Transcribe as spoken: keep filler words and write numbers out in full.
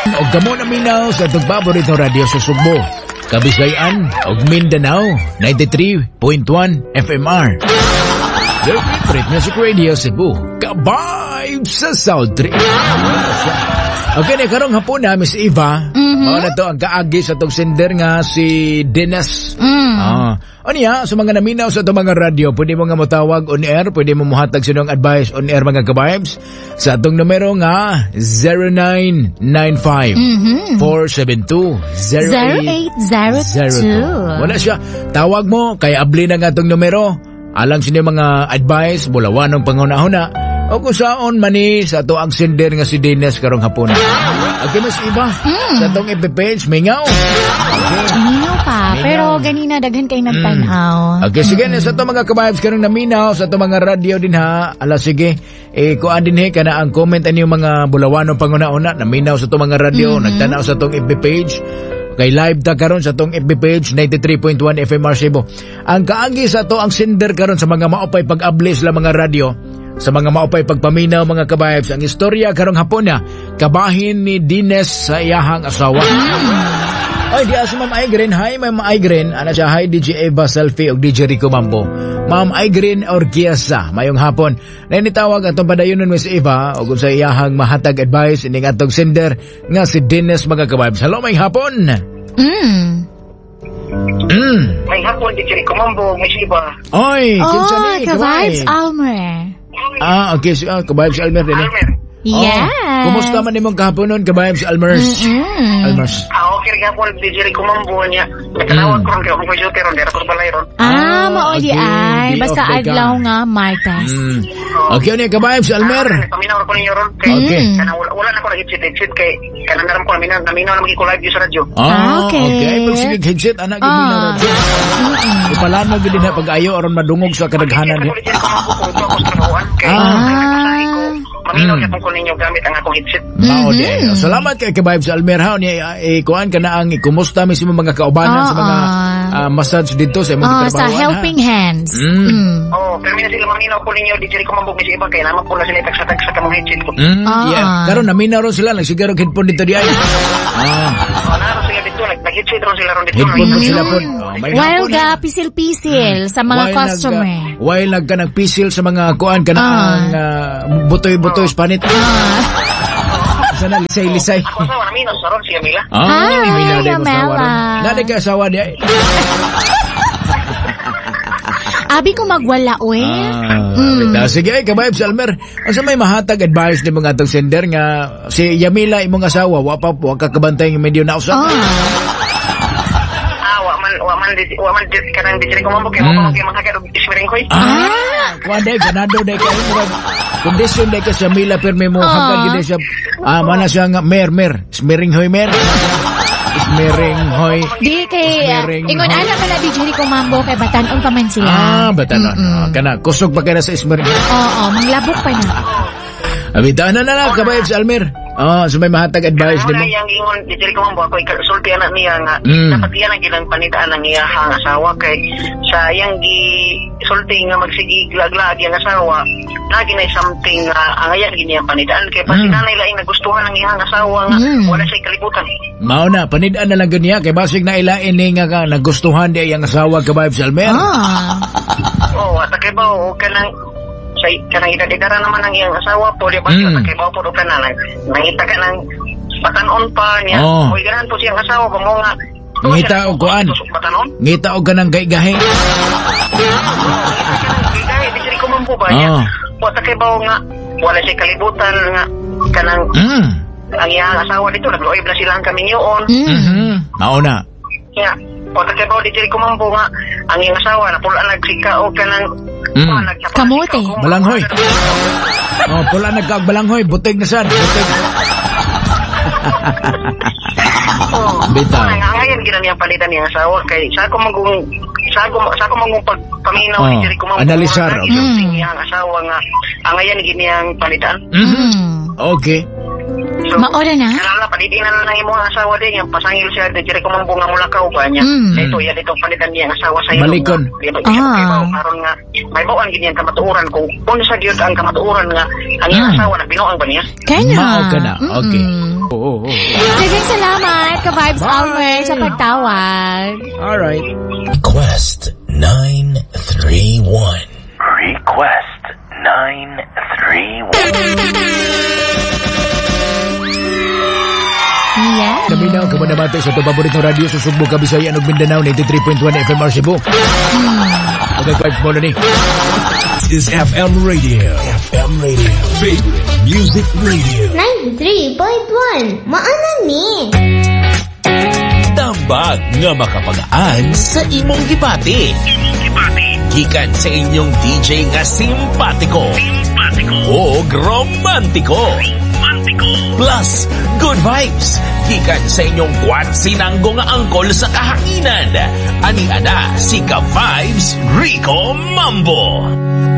O gamo na minaw sa itong paborito radio sa Sugbo, Kabisayan o Mindanao, ninety-three point one F M R. The favorite music radio Cebu, ka-vibes sa South Tree. Okay, na karong hapon na, Miss Eva. Mm-hmm. Mao na to ang kaagi sa itong sender nga si Dennis. Mm. Ah. O niya, sa mga naminaw sa itong mga radio, pwede mo nga matawag on air, pwede mo muhatag sinong advice on air mga ka-vibes sa itong numero nga zero nine nine five, four seven two, zero eight zero two. Wala siya. Tawag mo, kay abli na nga itong numero. Alang sino mga advice, bulawan ng panghuna-huna, o kung saan mani sa ito ang sender nga si Dennis karong hapon. Okay, Miss Eva, mm. sa itong F B page, mingaw. Okay. Mingaw pa, mingaw. Pero ganina daghan kayo nagtanaw. Mm. Okay, sige, mm. sa itong mga kabibes karong naminaw, sa itong mga radio din ha, ala sige, eh, kuan din he, kana ang comment ani yung mga bulawan ng panghuna-huna, naminaw sa itong mga radio, mm-hmm. nagtanaw sa itong F B page, kay live ta karon sa tong F B page ninety-three point one F M R Cebu. Ang kaagi sa to ang sender karon sa mga maupay pag-abli sila mga radio, sa mga maupay pagpaminaw mga kabayabs, ang istorya karong hapon na kabahin ni Dines sa iyahang asawa. Ay, di asa Ma'am Aigren. Hi, Ma'am Aigren. Ana siya, hi, D J Eva Selfie o D J Rico Mambo. Ma'am Aigren Orgiasa, mayong hapon. Na initawag atong padayonon Miss Eva o kung sa iyahang mahatag advice ining atong sender nga si Dennis mga kabayabs. Hello, mayong hapon. Mm. Mm. May hapon, D J Rico Mambo, Miss Eva. Oy, kinsa Oh, ni? ka-vibes Almer. Ah, okay. So, ah, ka-vibes Almer din eh. Almer. Yes. Oh, kumusta man nimong kahapon nun, ka-vibes Almers? Mm-mm. Almers. Ah, okay rin hapon, D J Rico Mambo niya. Nagtanawag ko ron kayo, kung kayo ron, dera ko balay ron. Ah, mao di okay. ay. Di Basta off the adlaw ka. nga, Martes. Mm. Okay, ano yung ka-vibes Almer? Paminaw ko ninyo ron. Kay, Okay. Kana, wala, wala na ko nag-hit-hit kay kanang naram ko, naminaw, naminaw na maging ko live sa radyo. Ah, Okay. okay. Pag sige headset, anak, gini na Ah. radyo. Ipalano gini na pag-ayo, aron madungog sa kadaghanan niya. Kasi D J Rico Mambo, kung ito ako sa trabahoan. Kay, Ah. nagpasahi ko, maminaw Mm. niya kung ko ninyo gamit ang akong headset. Mao di. Salamat kay ka-vibes Almer ha. Ni eh, kuan ka na ang kumusta mismo mga kaubanan Ah, sa mga ah. ah, massage dito sa imong Oh, sa trabahoan, ha? helping hands. Mm. Mm. Oh, pero mina sila maminaw ko ninyo, D J Rico Mambo, Miss Eva, kaya naman po na sila tagsa-tag sa kamong headset ko. Mm, Ah. yeah. Karon naminaw ron sila, nagsigaro og headphone dito di ay. Ah, Oh, naroon sila dito, nag- nag-headset ron sila ron dito. headphone po Nag- sila po. Oh, may While hapon, ga ha? pisil-pisil sa mga While customer. nagka- While nagka nagpisil sa mga kuan ka na Ah. ang ah, butoy-butoy spanit. Sana lisay-lisay. Ako sa naminaw sa ron, siya Mila. Ah, Hi, may naday mo Yamela. asawa ron. Naday ka asawa di ay. Abi ko magwala, we. Ah, Mm. bitaw. Sige, ay, ka-vibes, Almer. Asa may mahatag advice ni mga atong sender nga si Yamila imong asawa, wa pa wa ka kabantay nga medyo nausa. Oh. Ah, wa man, wa man, di- wa man, di- kanang di ko mambo, kaya Mm. mo pa mga kakado, ismiring ko eh. Ah, kuan day ganado day ka murag kondisyon day ka sa Yamila perme mo Ah. hanggang gid siya. Ah, mana siya nga mer mer, smiring hoy mer. Smiring hoy. Di kay, uh, Smiring ingon hoy. ana man na di Jerry ko mambo kay batanon pa man sila. Ah, batanon. Mm-mm. Ah, kana kusog pa kana sa smiring. Oo, manglabok pa na. Abita na na na ka-vibes, Almer. Ah, so may mahatag advice Kaya nimo. na yung ingon, di ko mambo, ako sulti anak niya nga, Mm. dapat yan ang ginang panitaan ng iyahang asawa, kay sa yang gi sulti nga magsigi glag-lag yung asawa, na ginay something nga, ang ayan gini ang panitaan, kay pa Mm. si nanay laing nagustuhan ng iyahang asawa nga, Mm. wala siya kalibutan. Mao na, panidaan na lang ganiya kay basig na ilain ni nga ka nagustuhan di ang asawa ka-vibes, Almer. Ah. Oo, at kay ba, o kanang, sa kanang idadidara naman ng iyang asawa po, di ba, Mm. at kay ba po, o kanang, nangita ka ng batanon pa niya, Oh. o ganahan po siyang asawa, pa mo nga, Ngita o kuan. Batanon? Ngita og kanang gay-gahe. Dahil di sila kumampo ba niya? Oh. Wata kay ba nga, wala siya kalibutan nga, kanang, Mm. ang iyang asawa dito, nagloib na sila ang kami yun. Mm. Mhm. Mao na. Nga, wata kay ba di sila kumampo nga, ang iyang asawa, napula nagsika o kanang, Mm. ah, nagsapagsika Kamote. o- Balanghoy. Oh, pula nagkaagbalanghoy, butig na sad, butig. Oo. Bitaw. Nga, nga, ngayon, gina niyang palitan niyang asawa, kay sa ako magong, sa ako, sa ako magong pagpaminaw Oh, di sila kumampo. analisar, Ang okay. isang Mm. iyang asawa nga, ang ngayon, giniyang palitan. Mhm. Mm. Okay. So, Maora na? Kanala, panidinan na lang yung mga asawa din, yung pasangil siya, di jiri kumambong nga mula ka ba niya. Mm. Ito, yan itong palitan niya ang asawa sa iyo. Malikon. Ah. Karon nga, may bawang ganyan kamatuuran kung kung sa Diyos ang kamatuuran nga, ang iyang Mm. asawa na binuang ba niya? Kanya. Mao ka na, okay. Mm-mm. Oo, oo. Sige, salamat, ka-Vibes Bye. Almer, sa pagtawag. Alright. Request nine three one. Request nine three one. Yeah. Naminaw ka mo naman tayo sa ito paboritong radio sa Sugbo, Kabisayan ug Mindanao, ninety-three point one F M R Cebu. Okay, vibes mo na ni. This is F M Radio. F M Radio. Favorite music radio. ninety-three point one. Maanan ni. Tambag nga makapagaan sa imong gibati. Gikan sa inyong D J nga simpatiko. O romantiko. Plus, good vibes. Gikan sa inyong kwat sinanggo nga angkol sa kahanginan. Ani ana si Ka Vibes Rico Mambo.